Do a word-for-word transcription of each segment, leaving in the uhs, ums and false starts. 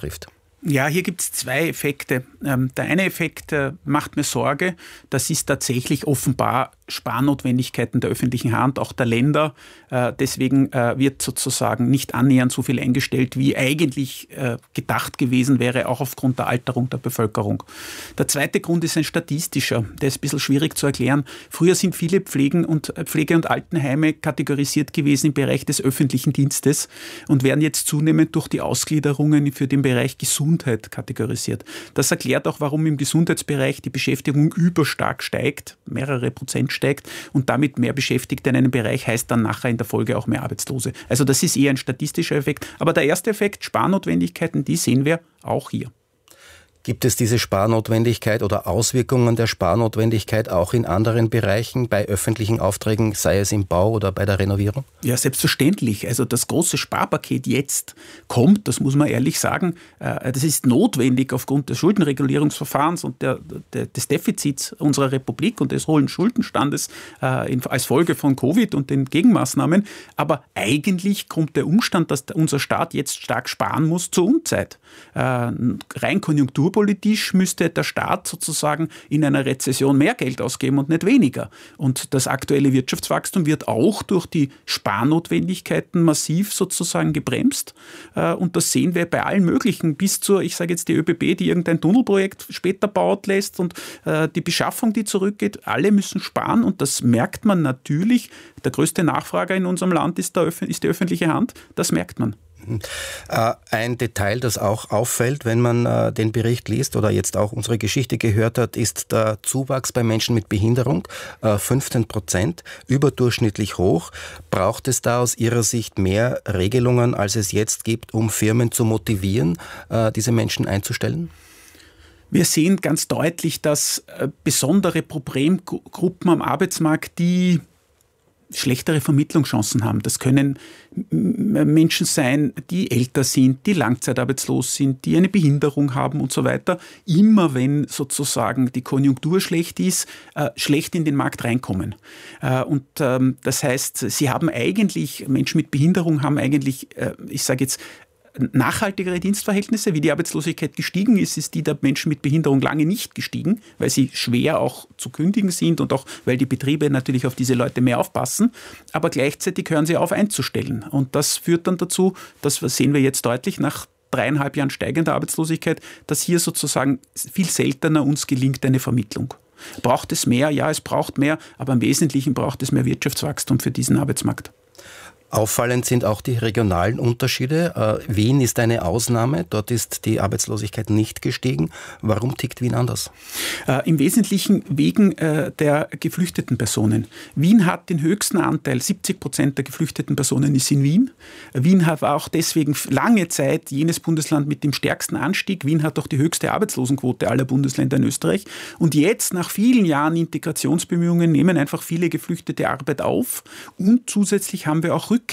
betrifft? Ja, hier gibt es zwei Effekte. Der eine Effekt macht mir Sorge. Das ist tatsächlich offenbar Sparnotwendigkeiten der öffentlichen Hand, auch der Länder. Deswegen wird sozusagen nicht annähernd so viel eingestellt, wie eigentlich gedacht gewesen wäre, auch aufgrund der Alterung der Bevölkerung. Der zweite Grund ist ein statistischer. Der ist ein bisschen schwierig zu erklären. Früher sind viele Pflegen und, Pflege- und Altenheime kategorisiert gewesen im Bereich des öffentlichen Dienstes und werden jetzt zunehmend durch die Ausgliederungen für den Bereich Gesundheit kategorisiert. Das erklärt auch, warum im Gesundheitsbereich die Beschäftigung überstark steigt, mehrere Prozent steigt und damit mehr Beschäftigte in einem Bereich heißt dann nachher in der Folge auch mehr Arbeitslose. Also das ist eher ein statistischer Effekt. Aber der erste Effekt, Sparnotwendigkeiten, die sehen wir auch hier. Gibt es diese Sparnotwendigkeit oder Auswirkungen der Sparnotwendigkeit auch in anderen Bereichen, bei öffentlichen Aufträgen, sei es im Bau oder bei der Renovierung? Ja, selbstverständlich. Also das große Sparpaket jetzt kommt, das muss man ehrlich sagen, das ist notwendig aufgrund des Schuldenregulierungsverfahrens und der, der, des Defizits unserer Republik und des hohen Schuldenstandes als Folge von Covid und den Gegenmaßnahmen. Aber eigentlich kommt der Umstand, dass unser Staat jetzt stark sparen muss, zur Unzeit. Rein Konjunktur Politisch müsste der Staat sozusagen in einer Rezession mehr Geld ausgeben und nicht weniger. Und das aktuelle Wirtschaftswachstum wird auch durch die Sparnotwendigkeiten massiv sozusagen gebremst. Und das sehen wir bei allen möglichen, bis zur, ich sage jetzt die ÖBB, die irgendein Tunnelprojekt später baut lässt und die Beschaffung, die zurückgeht. Alle müssen sparen und das merkt man natürlich. Der größte Nachfrager in unserem Land ist, der, ist die öffentliche Hand. Das merkt man. Ein Detail, das auch auffällt, wenn man den Bericht liest oder jetzt auch unsere Geschichte gehört hat, ist der Zuwachs bei Menschen mit Behinderung, fünfzehn Prozent, überdurchschnittlich hoch. Braucht es da aus Ihrer Sicht mehr Regelungen, als es jetzt gibt, um Firmen zu motivieren, diese Menschen einzustellen? Wir sehen ganz deutlich, dass besondere Problemgruppen am Arbeitsmarkt, die schlechtere Vermittlungschancen haben. Das können Menschen sein, die älter sind, die langzeitarbeitslos sind, die eine Behinderung haben und so weiter. Immer wenn sozusagen die Konjunktur schlecht ist, äh, schlecht in den Markt reinkommen. Äh, und ähm, das heißt, sie haben eigentlich, Menschen mit Behinderung haben eigentlich, äh, ich sage jetzt, nachhaltigere Dienstverhältnisse. Wie die Arbeitslosigkeit gestiegen ist, ist die der Menschen mit Behinderung lange nicht gestiegen, weil sie schwer auch zu kündigen sind und auch weil die Betriebe natürlich auf diese Leute mehr aufpassen. Aber gleichzeitig hören sie auf einzustellen. Und das führt dann dazu, das sehen wir jetzt deutlich nach dreieinhalb Jahren steigender Arbeitslosigkeit, dass hier sozusagen viel seltener uns gelingt eine Vermittlung. Braucht es mehr? Ja, es braucht mehr, aber im Wesentlichen braucht es mehr Wirtschaftswachstum für diesen Arbeitsmarkt. Auffallend sind auch die regionalen Unterschiede. Wien ist eine Ausnahme. Dort ist die Arbeitslosigkeit nicht gestiegen. Warum tickt Wien anders? Äh, Im Wesentlichen wegen äh, der geflüchteten Personen. Wien hat den höchsten Anteil, siebzig Prozent der geflüchteten Personen ist in Wien. Wien hat auch deswegen lange Zeit jenes Bundesland mit dem stärksten Anstieg. Wien hat auch die höchste Arbeitslosenquote aller Bundesländer in Österreich. Und jetzt, nach vielen Jahren Integrationsbemühungen, nehmen einfach viele Geflüchtete Arbeit auf. Und zusätzlich haben wir auch Rückkehrer.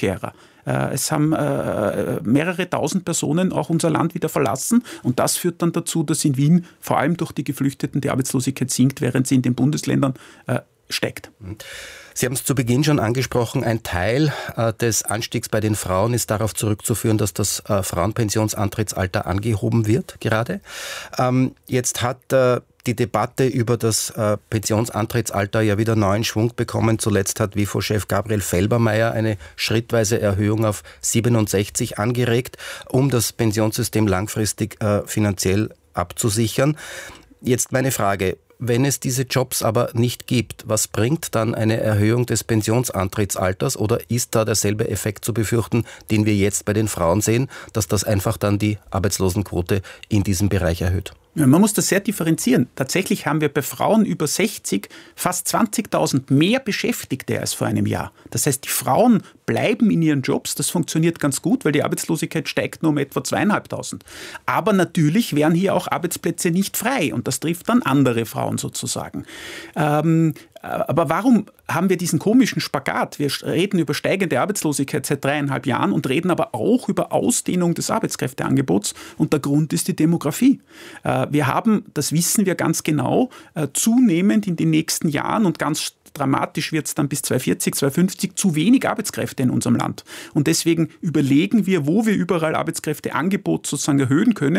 Es haben mehrere tausend Personen auch unser Land wieder verlassen und das führt dann dazu, dass in Wien vor allem durch die Geflüchteten die Arbeitslosigkeit sinkt, während sie in den Bundesländern steigt. Sie haben es zu Beginn schon angesprochen, ein Teil äh, des Anstiegs bei den Frauen ist darauf zurückzuführen, dass das äh, Frauenpensionsantrittsalter angehoben wird gerade. Ähm, jetzt hat äh, die Debatte über das äh, Pensionsantrittsalter ja wieder neuen Schwung bekommen. Zuletzt hat W I F O-Chef Gabriel Felbermayr eine schrittweise Erhöhung auf siebenundsechzig angeregt, um das Pensionssystem langfristig äh, finanziell abzusichern. Jetzt meine Frage. Wenn es diese Jobs aber nicht gibt, was bringt dann eine Erhöhung des Pensionsantrittsalters oder ist da derselbe Effekt zu befürchten, den wir jetzt bei den Frauen sehen, dass das einfach dann die Arbeitslosenquote in diesem Bereich erhöht? Ja, man muss das sehr differenzieren. Tatsächlich haben wir bei Frauen über sechzig fast zwanzigtausend mehr Beschäftigte als vor einem Jahr. Das heißt, die Frauen bleiben in ihren Jobs. Das funktioniert ganz gut, weil die Arbeitslosigkeit steigt nur um etwa zweieinhalbtausend. Aber natürlich wären hier auch Arbeitsplätze nicht frei und das trifft dann andere Frauen sozusagen. Ähm, aber warum haben wir diesen komischen Spagat? Wir reden über steigende Arbeitslosigkeit seit dreieinhalb Jahren und reden aber auch über Ausdehnung des Arbeitskräfteangebots. Und der Grund ist die Demografie. Wir haben, das wissen wir ganz genau, zunehmend in den nächsten Jahren und ganz dramatisch wird es dann bis zweitausendvierzig, zweitausendfünfzig zu wenig Arbeitskräfte in unserem Land. Und deswegen überlegen wir, wo wir überall Arbeitskräfteangebot sozusagen erhöhen können.